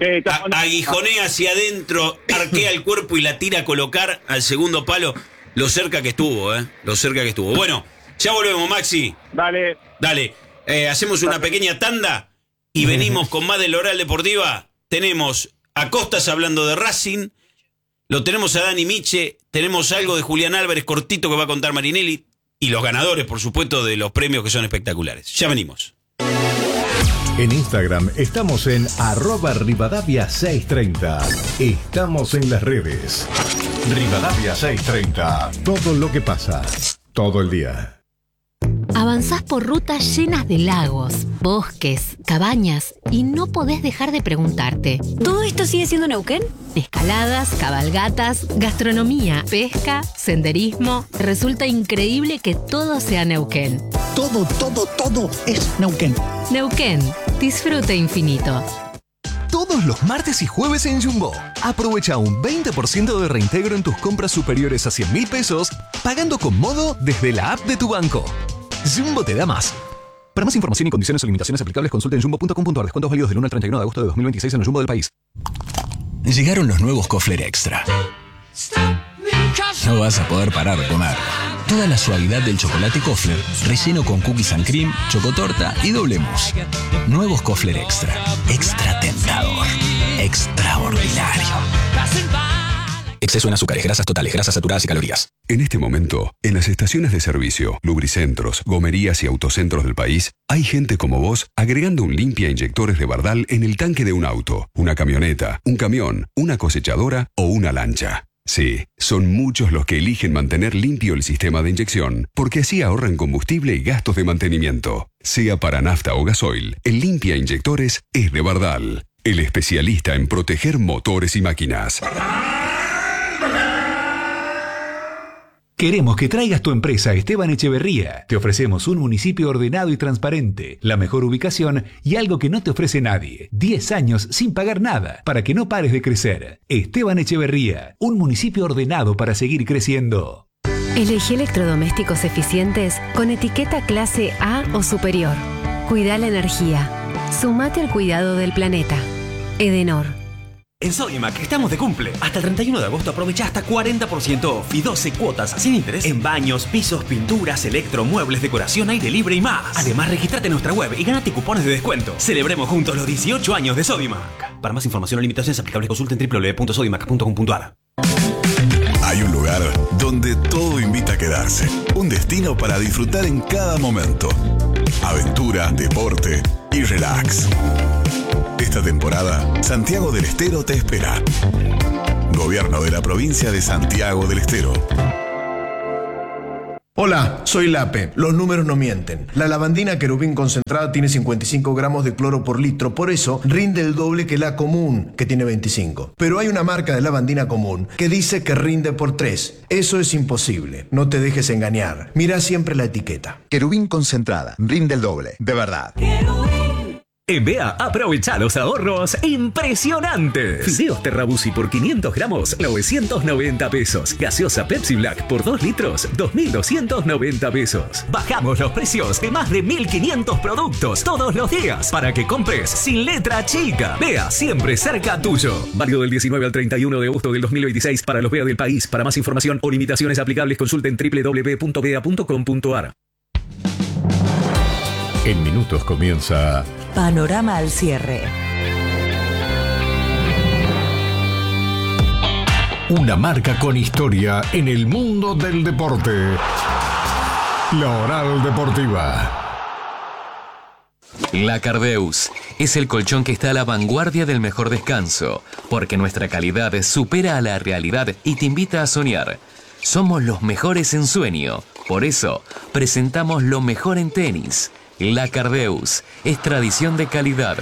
Speaker 1: a- aguijonea hacia adentro, arquea el cuerpo y la tira a colocar al segundo palo. Lo cerca que estuvo, ¿eh? Lo cerca que estuvo. Bueno, ya volvemos, Maxi.
Speaker 5: Dale.
Speaker 1: Dale. Eh, hacemos una pequeña tanda y venimos con más del Oral Deportiva. Tenemos a Costas hablando de Racing. Lo tenemos a Dani Miche. Tenemos algo de Julián Álvarez cortito que va a contar Marinelli. Y los ganadores, por supuesto, de los premios que son espectaculares. Ya venimos.
Speaker 7: En Instagram estamos en arroba Rivadavia seiscientos treinta. Estamos en las redes. Rivadavia seiscientos treinta. Todo lo que pasa. Todo el día.
Speaker 9: Avanzás por rutas llenas de lagos, bosques, cabañas y no podés dejar de preguntarte. ¿Todo esto sigue siendo Neuquén? Escaladas, cabalgatas, gastronomía, pesca, senderismo. Resulta increíble que todo sea Neuquén.
Speaker 11: Todo, todo, todo es Neuquén.
Speaker 9: Neuquén, disfrute infinito.
Speaker 12: Todos los martes y jueves en Jumbo. Aprovecha un veinte por ciento de reintegro en tus compras superiores a cien mil pesos, pagando con Modo desde la app de tu banco. Jumbo te da más. Para más información y condiciones o limitaciones aplicables, consulta en jumbo punto com punto ar. Descuentos válidos del uno al treinta y uno de agosto de dos mil veintiséis en el Jumbo del país.
Speaker 18: Llegaron los nuevos Kofler Extra. No vas a poder parar de comer. Toda la suavidad del chocolate Kofler, relleno con cookies and cream, chocotorta y doble mousse. Nuevos Kofler Extra. Extra tentador. Extraordinario. Exceso en azúcares, grasas totales, grasas saturadas y calorías.
Speaker 13: En este momento, en las estaciones de servicio, lubricentros, gomerías y autocentros del país, hay gente como vos agregando un limpia inyectores de Bardal en el tanque de un auto, una camioneta, un camión, una cosechadora o una lancha. Sí, son muchos los que eligen mantener limpio el sistema de inyección, porque así ahorran combustible y gastos de mantenimiento. Sea para nafta o gasoil, el limpia inyectores es de Bardal, el especialista en proteger motores y máquinas.
Speaker 17: Queremos que traigas tu empresa a Esteban Echeverría. Te ofrecemos un municipio ordenado y transparente, la mejor ubicación y algo que no te ofrece nadie. diez años sin pagar nada para que no pares de crecer. Esteban Echeverría, un municipio ordenado para seguir creciendo.
Speaker 9: Elegí electrodomésticos eficientes con etiqueta clase A o superior. Cuida la energía. Sumate al cuidado del planeta. Edenor.
Speaker 18: En Sodimac estamos de cumple. Hasta el treinta y uno de agosto aprovecha hasta cuarenta por ciento off y doce cuotas sin interés en baños, pisos, pinturas, electro, muebles, decoración, aire libre y más. Además, registrate en nuestra web y gánate cupones de descuento. Celebremos juntos los dieciocho años de Sodimac. Para más información o limitaciones aplicables, consulten doble u doble u doble u punto sodimac punto com punto ar.
Speaker 14: Hay un lugar donde todo invita a quedarse. Un destino para disfrutar en cada momento. Aventura, deporte, y relax. Esta temporada, Santiago del Estero te espera. Gobierno de la provincia de Santiago del Estero.
Speaker 6: Hola, soy Lape. Los números no mienten. La lavandina Querubín concentrada tiene cincuenta y cinco gramos de cloro por litro, por eso rinde el doble que la común, que tiene veinticinco. Pero hay una marca de lavandina común que dice que rinde por tres. Eso es imposible. No te dejes engañar. Mira siempre la etiqueta.
Speaker 15: Querubín concentrada. Rinde el doble. De verdad.
Speaker 18: En B E A aprovecha los ahorros impresionantes. Fideos Terrabusi por quinientos gramos, novecientos noventa pesos. Gaseosa Pepsi Black por dos litros, dos mil doscientos noventa pesos. Bajamos los precios de más de mil quinientos productos todos los días para que compres sin letra chica. B E A siempre cerca tuyo. Válido del diecinueve al treinta y uno de agosto del dos mil veintiséis para los B E A del país. Para más información o limitaciones aplicables consulten doble u doble u doble u punto b e a punto com punto a r.
Speaker 7: En minutos comienza
Speaker 16: Panorama al cierre.
Speaker 7: Una marca con historia en el mundo del deporte. La Oral Deportiva.
Speaker 19: La Cardeus es el colchón que está a la vanguardia del mejor descanso, porque nuestra calidad supera a la realidad y te invita a soñar. Somos los mejores en sueño, por eso presentamos lo mejor en tenis. La Cardeus es tradición de calidad.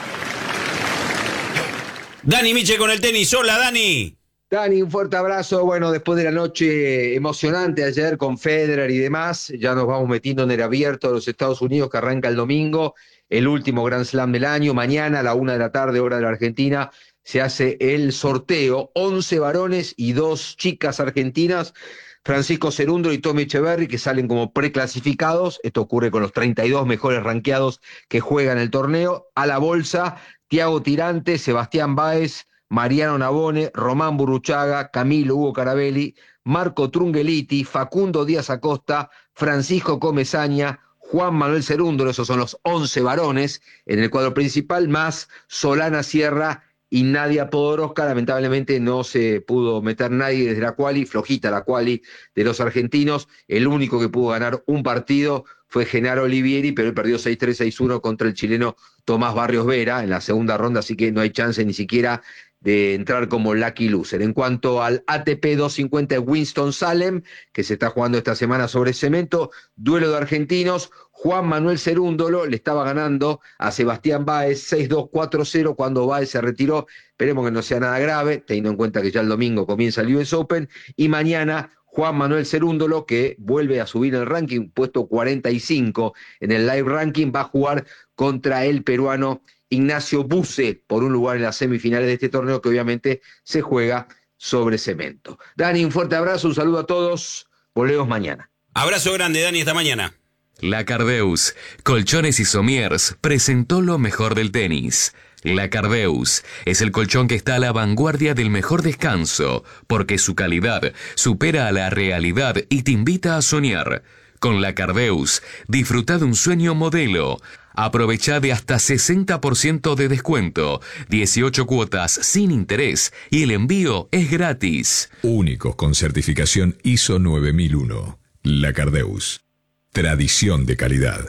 Speaker 1: Dani Miche con el tenis. Hola, Dani.
Speaker 20: Dani, un fuerte abrazo. Bueno, después de la noche emocionante ayer con Federer y demás, ya nos vamos metiendo en el abierto de los Estados Unidos que arranca el domingo, el último Grand Slam del año. Mañana a la una de la tarde, hora de la Argentina, se hace el sorteo. once varones y dos chicas argentinas. Francisco Cerúndolo y Tommy Echeverry, que salen como preclasificados. Esto ocurre con los treinta y dos mejores rankeados que juegan el torneo. A la bolsa, Tiago Tirante, Sebastián Báez, Mariano Navone, Román Burruchaga, Camilo Hugo Carabelli, Marco Trungeliti, Facundo Díaz Acosta, Francisco Comesaña, Juan Manuel Cerúndolo. Esos son los once varones en el cuadro principal, más Solana Sierra y Nadia Podoroska. Lamentablemente no se pudo meter nadie desde la quali, flojita la quali de los argentinos. El único que pudo ganar un partido fue Genaro Olivieri, pero él perdió seis tres, seis uno contra el chileno Tomás Barrios Vera en la segunda ronda, así que no hay chance ni siquiera de entrar como lucky loser. En cuanto al A T P doscientos cincuenta Winston-Salem, que se está jugando esta semana sobre cemento, duelo de argentinos. Juan Manuel Cerúndolo le estaba ganando a Sebastián Báez seis dos, cuatro cero cuando Báez se retiró. Esperemos que no sea nada grave, teniendo en cuenta que ya el domingo comienza el U S Open. Y mañana Juan Manuel Cerúndolo, que vuelve a subir el ranking, puesto cuarenta y cinco en el live ranking, va a jugar contra el peruano Ignacio Buse por un lugar en las semifinales de este torneo, que obviamente se juega sobre cemento. Dani, un fuerte abrazo, un saludo a todos. Volvemos mañana.
Speaker 1: Abrazo grande, Dani, hasta mañana.
Speaker 19: La Cardeus, Colchones y Somiers, presentó lo mejor del tenis. La Cardeus es el colchón que está a la vanguardia del mejor descanso, porque su calidad supera a la realidad y te invita a soñar. Con la Cardeus, disfruta de un sueño modelo. Aprovecha de hasta sesenta por ciento de descuento, dieciocho cuotas sin interés y el envío es gratis.
Speaker 14: Únicos con certificación I S O nueve mil uno. La Cardeus. Tradición de calidad.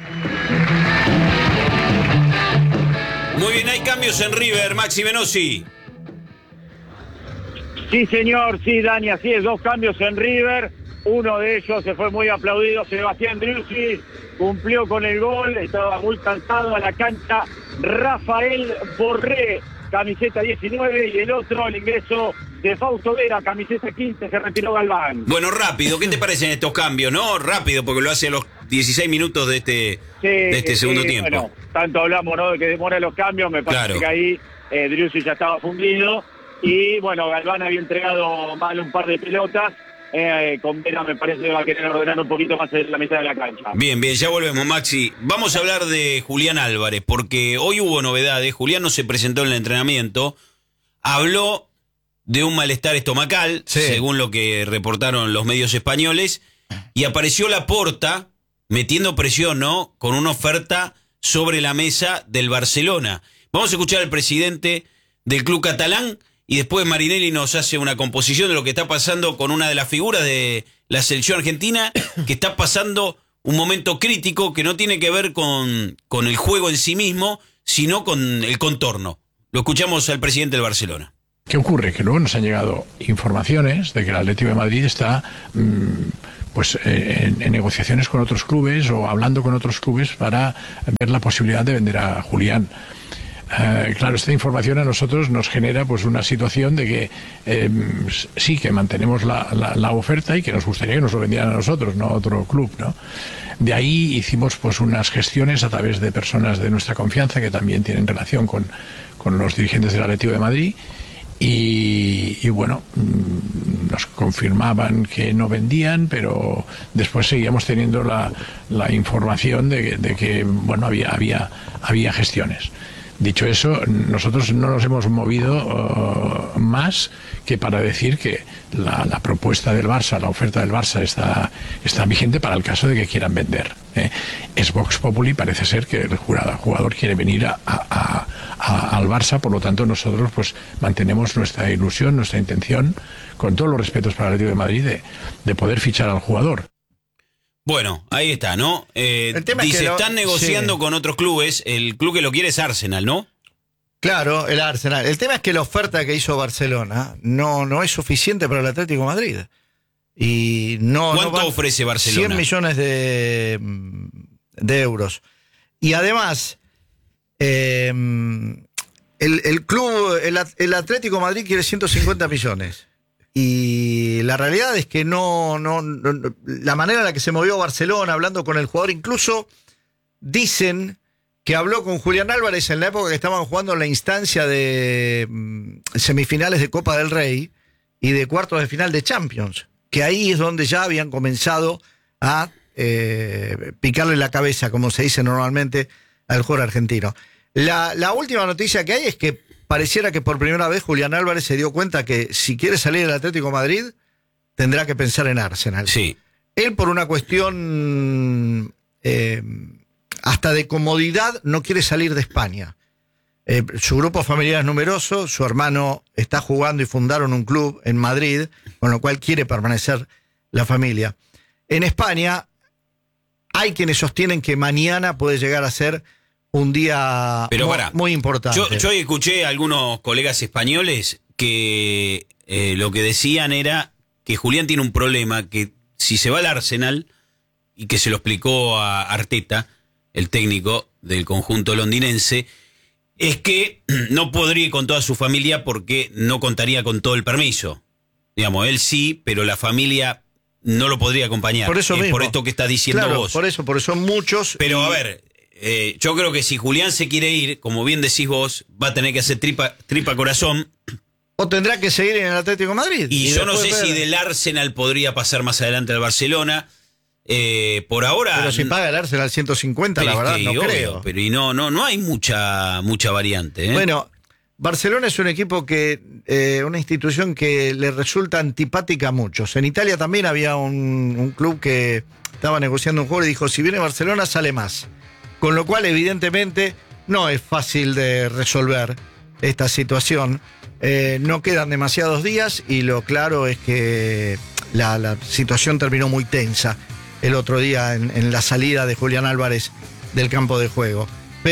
Speaker 1: Muy bien, hay cambios en River, Maxi Menosi.
Speaker 5: Sí, señor, sí, Dani, así es, dos cambios en River. Uno de ellos se fue muy aplaudido, Sebastián Driussi, cumplió con el gol, estaba muy cansado a la cancha. Rafael Borré, camiseta diecinueve, y el otro, el ingreso de Fausto Vera, camiseta quince, se retiró Galván.
Speaker 1: Bueno, rápido, ¿qué te parecen estos cambios, no? Rápido, porque lo hace a los dieciséis minutos de este,
Speaker 5: sí,
Speaker 1: de este segundo
Speaker 5: sí,
Speaker 1: tiempo.
Speaker 5: Bueno, tanto hablamos, ¿no?, de que demora los cambios, me parece
Speaker 1: Claro.
Speaker 5: que ahí eh, Driussi ya estaba fundido, y bueno, Galván había entregado mal un par de pelotas. Eh, con Vera me parece que va a querer ordenar un poquito más en la mitad de la cancha.
Speaker 1: Bien, bien, ya volvemos, Maxi. Vamos a hablar de Julián Álvarez, porque hoy hubo novedades. Julián no se presentó en el entrenamiento. Habló de un malestar estomacal, sí, según lo que reportaron los medios españoles, y apareció Laporta metiendo presión, ¿no?, con una oferta sobre la mesa del Barcelona. Vamos a escuchar al presidente del club catalán, y después Marinelli nos hace una composición de lo que está pasando con una de las figuras de la selección argentina, que está pasando un momento crítico que no tiene que ver con, con el juego en sí mismo, sino con el contorno. Lo escuchamos al presidente del Barcelona.
Speaker 2: ¿Qué ocurre? Que luego nos han llegado informaciones de que el Atlético de Madrid está mmm, pues eh, en, en negociaciones con otros clubes o hablando con otros clubes para ver la posibilidad de vender a Julián. Uh, claro, esta información a nosotros nos genera pues una situación de que eh, sí, que mantenemos la, la, la oferta y que nos gustaría que nos lo vendieran a nosotros, no a otro club, ¿no? De ahí hicimos pues unas gestiones a través de personas de nuestra confianza que también tienen relación con, con los dirigentes del Atlético de Madrid y, y bueno, nos confirmaban que no vendían, pero después seguíamos teniendo la, la información de, de que bueno, había, había, había gestiones. Dicho eso, nosotros no nos hemos movido uh, más que para decir que la, la propuesta del Barça, la oferta del Barça está, está vigente para el caso de que quieran vender. ¿eh? Es Vox Populi, parece ser que el jugador, jugador quiere venir a, a, a, al Barça, por lo tanto nosotros pues mantenemos nuestra ilusión, nuestra intención, con todos los respetos para el Atlético de Madrid, de, de poder fichar al jugador.
Speaker 1: Bueno, ahí está, ¿no? Eh,
Speaker 3: El tema es
Speaker 1: dice,
Speaker 3: que lo-
Speaker 1: están negociando
Speaker 3: sí.
Speaker 1: con otros clubes. El club que lo quiere es Arsenal, ¿no?
Speaker 3: Claro, el Arsenal. El tema es que la oferta que hizo Barcelona no, no es suficiente para el Atlético de Madrid. Y no,
Speaker 1: ¿Cuánto
Speaker 3: no va-
Speaker 1: ofrece Barcelona?
Speaker 3: cien millones de, de euros. Y además, eh, el, el club, el, At- el Atlético de Madrid quiere ciento cincuenta millones. Y la realidad es que no, no, no- la manera en la que se movió Barcelona hablando con el jugador, incluso dicen que habló con Julián Álvarez en la época que estaban jugando en la instancia de mm, semifinales de Copa del Rey y de cuartos de final de Champions, que ahí es donde ya habían comenzado a eh, picarle la cabeza, como se dice normalmente, al jugador argentino. La, la última noticia que hay es que pareciera que por primera vez Julián Álvarez se dio cuenta que si quiere salir del Atlético de Madrid, tendrá que pensar en Arsenal.
Speaker 1: Sí.
Speaker 3: Él, por una cuestión eh, hasta de comodidad, no quiere salir de España. Eh, su grupo familiar es numeroso, su hermano está jugando y fundaron un club en Madrid, con lo cual quiere permanecer la familia. En España hay quienes sostienen que mañana puede llegar a ser un día
Speaker 1: Pero
Speaker 3: muy,
Speaker 1: pará,
Speaker 3: muy importante.
Speaker 1: Yo, yo escuché a algunos colegas españoles que eh, lo que decían era que Julián tiene un problema, que si se va al Arsenal, y que se lo explicó a Arteta, el técnico del conjunto londinense, es que no podría ir con toda su familia porque no contaría con todo el permiso. Digamos, él sí, pero la familia no lo podría acompañar.
Speaker 3: Por eso
Speaker 1: Es
Speaker 3: mismo.
Speaker 1: por esto que está diciendo
Speaker 3: Claro,
Speaker 1: vos.
Speaker 3: por eso, porque son muchos.
Speaker 1: Pero
Speaker 3: y-
Speaker 1: a ver, eh, yo creo que si Julián se quiere ir, como bien decís vos, va a tener que hacer tripa, tripa corazón.
Speaker 3: O tendrá que seguir en el Atlético de Madrid.
Speaker 1: Y, yo no sé
Speaker 3: después
Speaker 1: si
Speaker 3: ver-
Speaker 1: del Arsenal podría pasar más adelante al Barcelona. Eh, por ahora.
Speaker 3: Pero si paga el Arsenal ciento cincuenta,
Speaker 1: pero
Speaker 3: la
Speaker 1: es
Speaker 3: verdad,
Speaker 1: que,
Speaker 3: no
Speaker 1: obvio,
Speaker 3: creo.
Speaker 1: Pero y no, no, no hay mucha, mucha variante. ¿eh?
Speaker 3: Bueno, Barcelona es un equipo que, eh, una institución que le resulta antipática a muchos. En Italia también había un, un club que estaba negociando un jugador y dijo, si viene Barcelona sale más. Con lo cual, evidentemente, no es fácil de resolver esta situación. Eh, no quedan demasiados días y lo claro es que la, la situación terminó muy tensa el otro día en, en la salida de Julián Álvarez del campo de juego.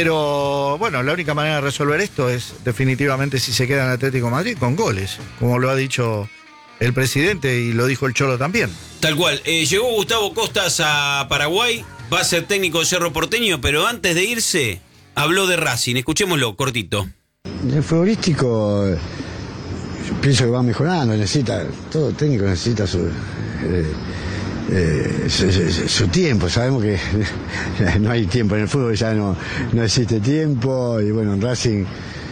Speaker 3: Pero bueno, la única manera de resolver esto es definitivamente si se queda en el Atlético de Madrid con goles, como lo ha dicho el presidente y lo dijo el Cholo también.
Speaker 1: Tal cual. Eh, llegó Gustavo Costas a Paraguay, va a ser técnico de Cerro Porteño, pero antes de irse habló de Racing. Escuchémoslo, cortito.
Speaker 21: El futbolístico, eh, yo pienso que va mejorando, necesita, todo técnico necesita su, eh, eh, su, su- su tiempo, sabemos que no hay tiempo en el fútbol, ya no, no existe tiempo, y bueno, en Racing,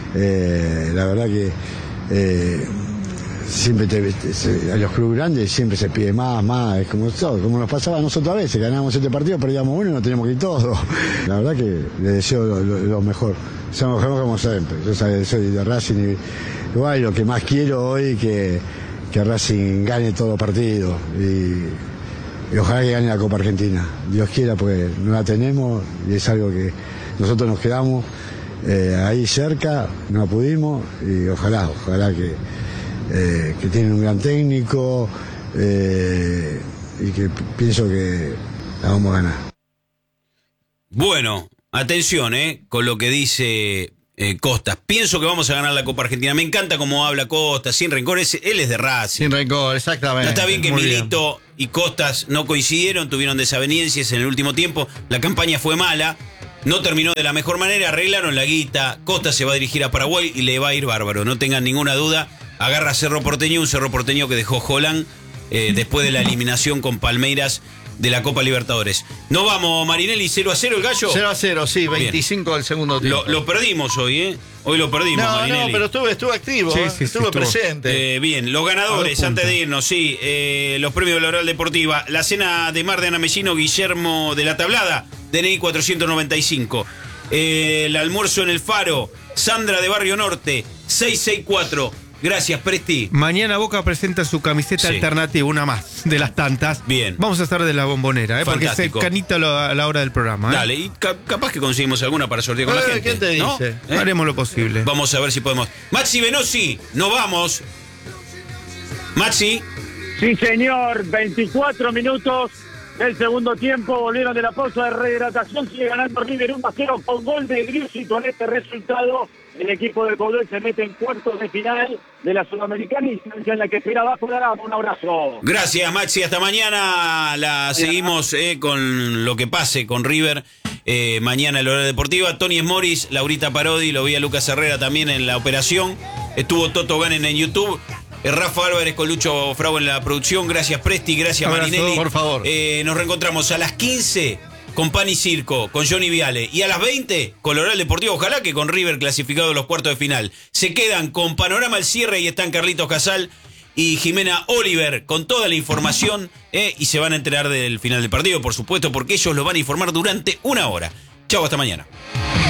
Speaker 21: eh, la verdad que eh, siempre te, te- se- a los clubes grandes siempre se pide más, más, es como todo, como nos pasaba a nosotros a veces, ganábamos este partido, perdíamos uno y nos teníamos que ir todo. La verdad que le deseo lo, lo- lo mejor. Somos mejor como siempre. Yo soy soy de Racing y igual lo que más quiero hoy que, que Racing gane todos los partidos y, y ojalá que gane la Copa Argentina. Dios quiera, porque no la tenemos y es algo que nosotros nos quedamos eh, ahí cerca, no pudimos y ojalá, ojalá que eh, que tienen un gran técnico eh, y que p- pienso que la vamos a ganar.
Speaker 1: Bueno, atención, eh, con lo que dice eh, Costas. Pienso que vamos a ganar la Copa Argentina. Me encanta cómo habla Costas, sin rencor. Es, él es de Racing.
Speaker 3: Sin rencor, exactamente.
Speaker 1: No está bien que
Speaker 3: Muy
Speaker 1: Milito bien. y Costas no coincidieron, tuvieron desavenencias en el último tiempo. La campaña fue mala, no terminó de la mejor manera, arreglaron la guita. Costas se va a dirigir a Paraguay y le va a ir bárbaro, no tengan ninguna duda. Agarra Cerro Porteño, un Cerro Porteño que dejó Holland eh, después de la eliminación con Palmeiras de la Copa Libertadores. No vamos, Marinelli, cero a cero el Gallo.
Speaker 3: cero a cero, sí, veinticinco Bien. del segundo tiempo.
Speaker 1: Lo, lo perdimos hoy, ¿eh? Hoy lo perdimos,
Speaker 3: no,
Speaker 1: Marinelli.
Speaker 3: No, pero estuve, estuve activo, sí,
Speaker 1: Sí,
Speaker 3: ¿eh?
Speaker 1: sí,
Speaker 3: estuve
Speaker 1: sí,
Speaker 3: presente.
Speaker 1: Eh, bien, los ganadores, antes de irnos, sí, eh, los premios de la Oral Deportiva. La cena de Mar de Ana Mellino, Guillermo de la Tablada, D N I cuatrocientos noventa y cinco. Eh, el almuerzo en el Faro, Sandra de Barrio Norte, seiscientos sesenta y cuatro. Gracias, Presti.
Speaker 4: Mañana Boca presenta su camiseta
Speaker 1: Sí.
Speaker 4: alternativa, una más de las tantas.
Speaker 1: Bien.
Speaker 4: Vamos a estar de la bombonera, ¿eh? Porque
Speaker 1: Fantástico.
Speaker 4: se canita lo- a la hora del programa. ¿eh?
Speaker 1: Dale, y ca- capaz que conseguimos alguna para sortear con
Speaker 3: Eh,
Speaker 1: la gente.
Speaker 3: ¿quién te
Speaker 1: ¿no?
Speaker 3: dice?
Speaker 1: ¿Eh?
Speaker 4: Haremos lo posible.
Speaker 1: Vamos a ver si podemos. Maxi Venosi, nos vamos. Maxi.
Speaker 5: Sí, señor, veinticuatro minutos del segundo tiempo, volvieron de la pausa de rehidratación, sigue ganando River uno a cero con gol de Griezmann. Con este resultado, el equipo de Coudet se mete en cuartos de final de la Sudamericana, instancia en la que espera abajo la gama. Un abrazo.
Speaker 1: Gracias, Maxi. Hasta mañana. La seguimos eh, con lo que pase con River. Eh, mañana el Hora Deportiva. Tony Smoris, Laurita Parodi, lo vi a Lucas Herrera también en la operación. Estuvo Toto Ganen en YouTube. Eh, Rafa Álvarez con Lucho Frau en la producción. Gracias, Presti. Gracias,
Speaker 3: Abrazo,
Speaker 1: Marinelli.
Speaker 3: por favor.
Speaker 1: Eh, nos reencontramos a las quince con Pan y Circo, con Johnny Viale. Y a las veinte con Oral Deportivo. Ojalá que con River clasificado a los cuartos de final. Se quedan con Panorama al cierre y están Carlitos Casal y Jimena Oliver con toda la información. Eh, y se van a enterar del final del partido, por supuesto, porque ellos lo van a informar durante una hora. Chau, hasta mañana.